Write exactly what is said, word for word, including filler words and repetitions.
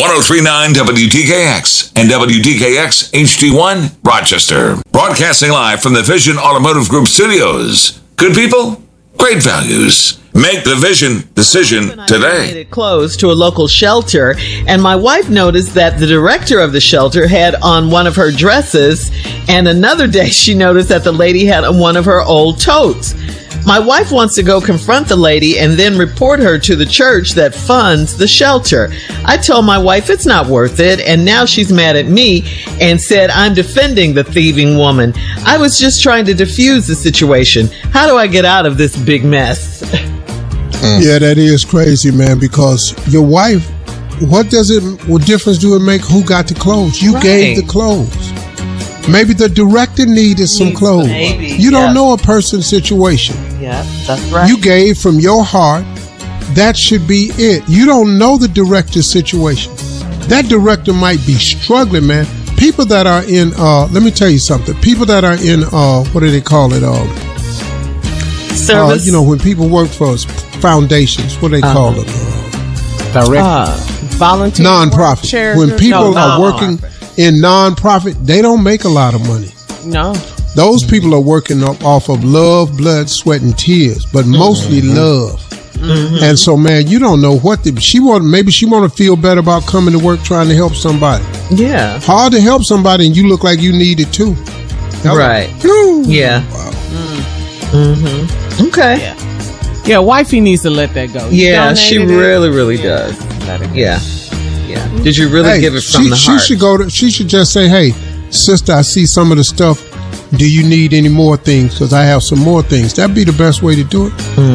oh three point nine W T K X and W T K X H D one, Rochester. Broadcasting live from the Vision Automotive Group studios. Good people, great values. Make the Vision decision today. Clothes to a local shelter, and my wife noticed that the director of the shelter had on one of her dresses, and another day she noticed that the lady had on one of her old totes. My wife wants to go confront the lady and then report her to the church that funds the shelter. I told my wife it's not worth it, and now she's mad at me and said I'm defending the thieving woman. I was just trying to diffuse the situation. How do I get out of this big mess? Mm. Yeah, that is crazy, man, because your wife, what does it, what difference do it make who got the clothes? You right. gave the clothes. Maybe the director needed some clothes. Maybe, you don't yeah. know a person's situation. Yeah, that's right. You gave from your heart. That should be it. You don't know the director's situation. That director might be struggling, man. People that are in, uh, let me tell you something. People that are in, uh, what do they call it? Uh, Service. Uh, you know, when people work for us, foundations, what do they uh-huh. call it? Uh, Direct. Uh, volunteer. Non-profit. When people no, are working in non-profit, they don't make a lot of money. No. Those people are working up off of love, blood, sweat, and tears, but mostly mm-hmm. love. Mm-hmm. And so, man, you don't know what the, she want. Maybe she want to feel better about coming to work trying to help somebody. Yeah. Hard to help somebody, and you look like you need it too. Right. Like, yeah. Wow. Mm-hmm. Okay. Yeah. yeah, wifey needs to let that go. You yeah, she really, really yeah. does. Let it go. Yeah. Yeah. Did you really hey, give it from she, the she heart? She should go to. She should just say, "Hey, sister, I see some of the stuff. Do you need any more things? Because I have some more things." That'd be the best way to do it. Mm.